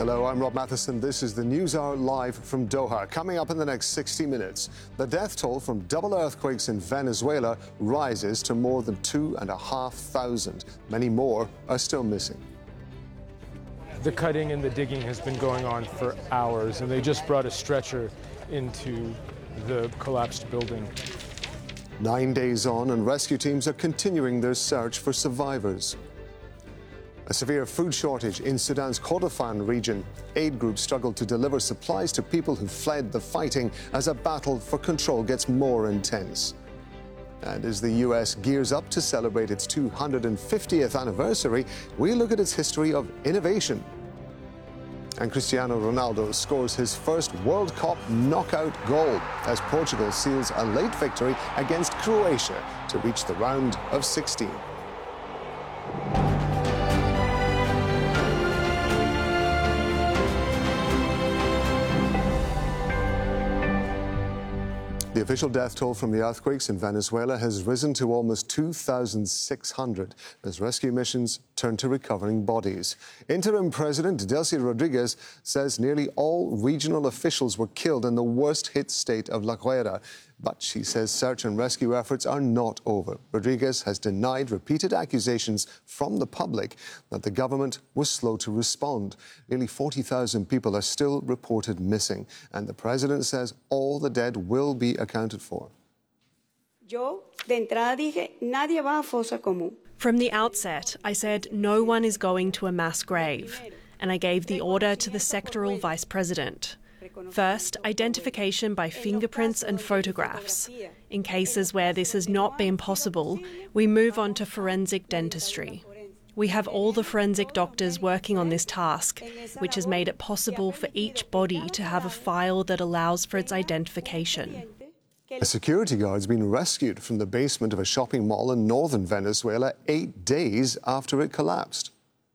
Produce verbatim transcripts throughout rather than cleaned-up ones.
Hello, I'm Rob Matheson. This is the News Hour live from Doha. Coming up in the next sixty minutes, the death toll from double earthquakes in Venezuela rises to more than two and a half thousand. Many more are still missing. The cutting and the digging has been going on for hours, and they just brought a stretcher into the collapsed building. Nine days on, and rescue teams are continuing their search for survivors. A severe food shortage in Sudan's Kordofan region. Aid groups struggle to deliver supplies to people who fled the fighting as a battle for control gets more intense. And as the U S gears up to celebrate its two hundred fiftieth anniversary, we look at its history of innovation. And Cristiano Ronaldo scores his first World Cup knockout goal as Portugal seals a late victory against Croatia to reach the round of sixteen. The official death toll from the earthquakes in Venezuela has risen to almost two thousand six hundred as rescue missions turn to recovering bodies. Interim President Delcy Rodriguez says nearly all regional officials were killed in the worst-hit state of La Guaira. But she says search and rescue efforts are not over. Rodriguez has denied repeated accusations from the public that the government was slow to respond. Nearly forty thousand people are still reported missing, and the president says all the dead will be accounted for. From the outset, I said no one is going to a mass grave, and I gave the order to the sectoral vice president. First, identification by fingerprints and photographs. In cases where this has not been possible, we move on to forensic dentistry. We have all the forensic doctors working on this task, which has made it possible for each body to have a file that allows for its identification. A security guard's been rescued from the basement of a shopping mall in northern Venezuela eight days after it collapsed.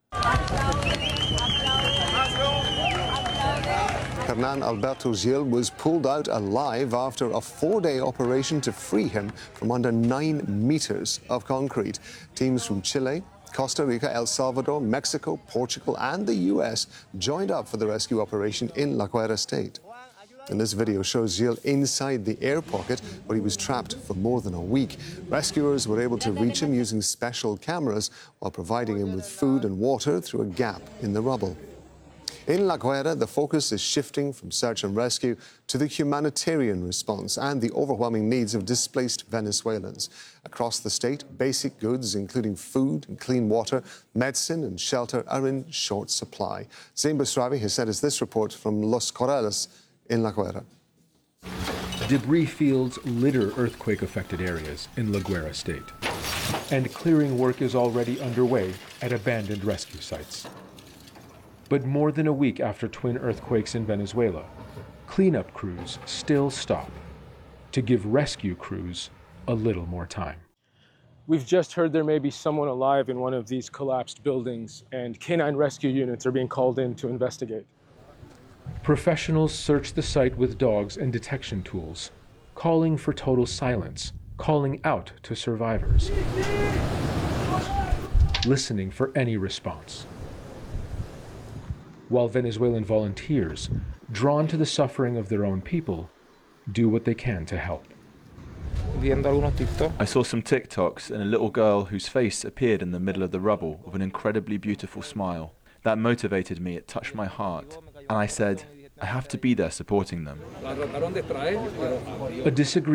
Hernan Alberto Gil was pulled out alive after a four-day operation to free him from under nine meters of concrete. Teams from Chile, Costa Rica, El Salvador, Mexico, Portugal and the U S joined up for the rescue operation in La Guaira state. And this video shows Gil inside the air pocket where he was trapped for more than a week. Rescuers were able to reach him using special cameras while providing him with food and water through a gap in the rubble. In La Guaira, the focus is shifting from search and rescue to the humanitarian response and the overwhelming needs of displaced Venezuelans. Across the state, basic goods, including food and clean water, medicine and shelter, are in short supply. Zain Basrawi has sent us this report from Los Corrales in La Guaira. Debris fields litter earthquake-affected areas in La Guaira state. And clearing work is already underway at abandoned rescue sites. But more than a week after twin earthquakes in Venezuela, cleanup crews still stop to give rescue crews a little more time. We've just heard there may be someone alive in one of these collapsed buildings, and canine rescue units are being called in to investigate. Professionals search the site with dogs and detection tools, calling for total silence, calling out to survivors, listening for any response. While Venezuelan volunteers, drawn to the suffering of their own people, do what they can to help. I saw some TikToks and a little girl whose face appeared in the middle of the rubble with an incredibly beautiful smile. That motivated me, it touched my heart, and I said, I have to be there supporting them. A disagreement